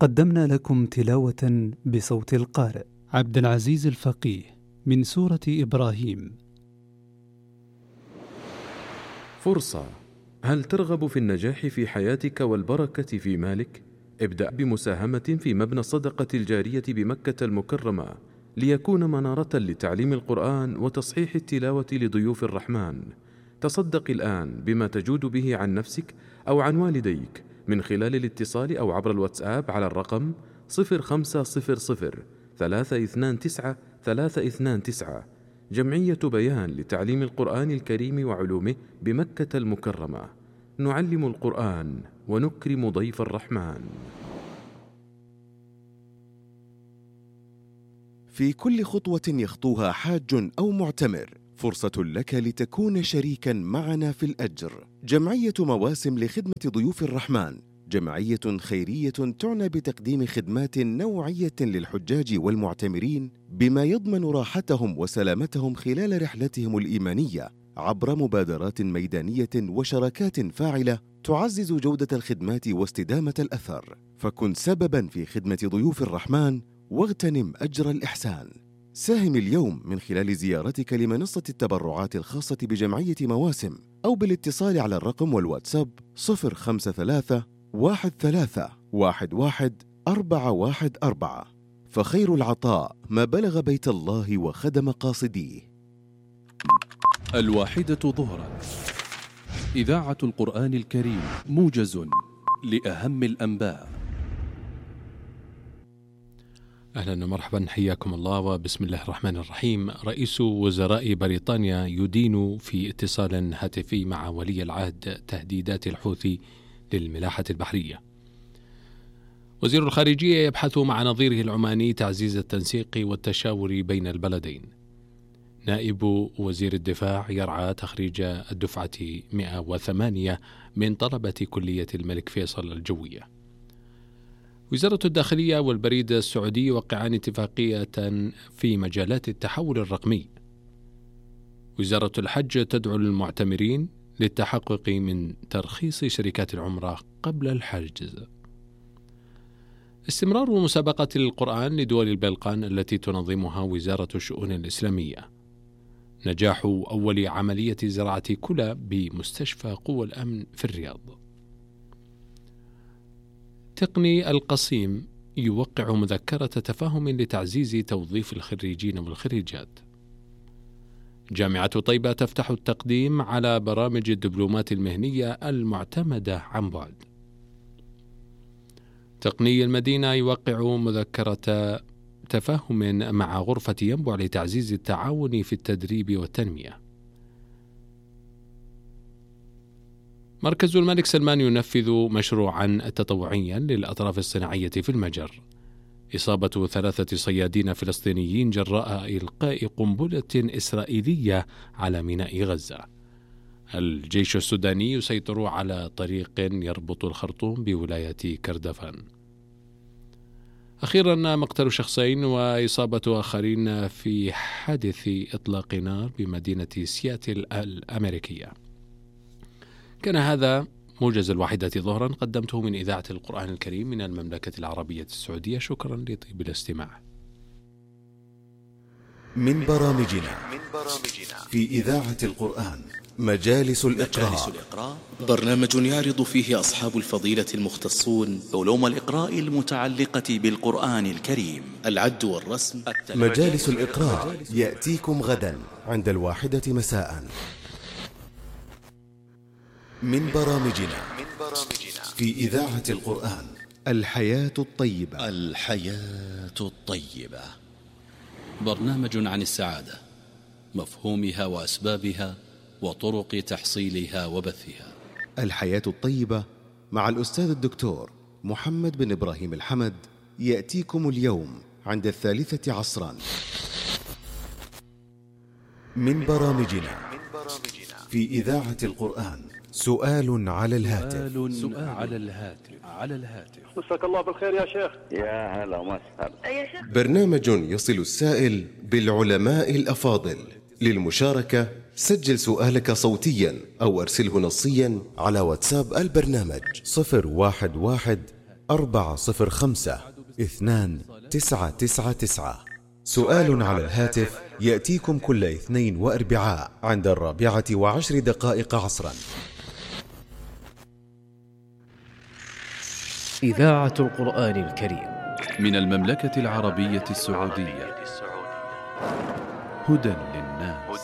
قدمنا لكم تلاوة بصوت القارئ عبد العزيز الفقيه من سورة إبراهيم. فرصة. هل ترغب في النجاح في حياتك والبركة في مالك؟ ابدأ بمساهمة في مبنى الصدقة الجارية بمكة المكرمة ليكون منارة لتعليم القرآن وتصحيح التلاوة لضيوف الرحمن. تصدق الآن بما تجود به عن نفسك أو عن والديك من خلال الاتصال أو عبر الواتساب على الرقم 0500 329 329. جمعية بيان لتعليم القرآن الكريم وعلومه بمكة المكرمة. نعلم القرآن ونكرم ضيف الرحمن. في كل خطوة يخطوها حاج أو معتمر فرصة لك لتكون شريكا معنا في الأجر. جمعية مواسم لخدمة ضيوف الرحمن جمعية خيرية تعنى بتقديم خدمات نوعية للحجاج والمعتمرين بما يضمن راحتهم وسلامتهم خلال رحلتهم الإيمانية عبر مبادرات ميدانية وشراكات فاعلة تعزز جودة الخدمات واستدامة الأثر. فكن سببا في خدمة ضيوف الرحمن واغتنم أجر الإحسان. ساهم اليوم من خلال زيارتك لمنصة التبرعات الخاصة بجمعية مواسم أو بالاتصال على الرقم والواتساب 053 13 11 414. فخير العطاء ما بلغ بيت الله وخدم قاصديه. 1:00 ظهرا. إذاعة القرآن الكريم، موجز لأهم الأنباء. أهلا ومرحبا، حياكم الله وبسم الله الرحمن الرحيم. رئيس وزراء بريطانيا يدين في اتصال هاتفي مع ولي العهد تهديدات الحوثي للملاحة البحرية. وزير الخارجية يبحث مع نظيره العماني تعزيز التنسيق والتشاور بين البلدين. نائب وزير الدفاع يرعى تخريج الدفعة 108 من طلبة كلية الملك فيصل الجوية. وزارة الداخلية والبريد السعودي يوقعان اتفاقية في مجالات التحول الرقمي. وزارة الحج تدعو المعتمرين للتحقق من ترخيص شركات العمرة قبل الحجز. استمرار مسابقة القرآن لدول البلقان التي تنظمها وزارة الشؤون الإسلامية. نجاح أول عملية زراعة كلى بمستشفى قوى الأمن في الرياض. تقني القصيم يوقع مذكرة تفاهم لتعزيز توظيف الخريجين والخريجات. جامعة طيبة تفتح التقديم على برامج الدبلومات المهنية المعتمدة عن بعد. تقني المدينة يوقع مذكرة تفاهم مع غرفة ينبع لتعزيز التعاون في التدريب والتنمية. مركز الملك سلمان ينفذ مشروعا تطوعيا للأطراف الصناعية في المجر. إصابة 3 صيادين فلسطينيين جراء إلقاء قنبلة إسرائيلية على ميناء غزة. الجيش السوداني يسيطر على طريق يربط الخرطوم بولاية كردفان. أخيرا مقتل شخصين وإصابة آخرين في حادث إطلاق نار بمدينة سياتل الأمريكية. كان هذا موجز 1:00 ظهرا قدمته من إذاعة القرآن الكريم من المملكة العربية السعودية. شكرا لطيب الاستماع. من برامجنا في إذاعة القرآن مجالس الإقراء، برنامج يعرض فيه أصحاب الفضيلة المختصون علوم الإقراء المتعلقة بالقرآن الكريم، العد والرسم. مجالس الإقراء يأتيكم غدا عند 1:00 مساء. من برامجنا في إذاعة القرآن الحياة الطيبة. الحياة الطيبة، برنامج عن السعادة، مفهومها وأسبابها وطرق تحصيلها وبثها. الحياة الطيبة مع الأستاذ الدكتور محمد بن إبراهيم الحمد يأتيكم اليوم عند 3 عصرا. من برامجنا في إذاعة القرآن سؤال على الهاتف. على الهاتف. مساك الله بالخير يا شيخ. يا هلا ومسهلا. يا شيخ، برنامج يصل السائل بالعلماء الأفاضل. للمشاركة سجل سؤالك صوتيا أو أرسله نصيا على واتساب البرنامج 011 405-2999. سؤال على الهاتف يأتيكم كل اثنين وأربعاء عند 4:10 عصرا. إذاعة القرآن الكريم من المملكة العربية السعودية، هدى للناس.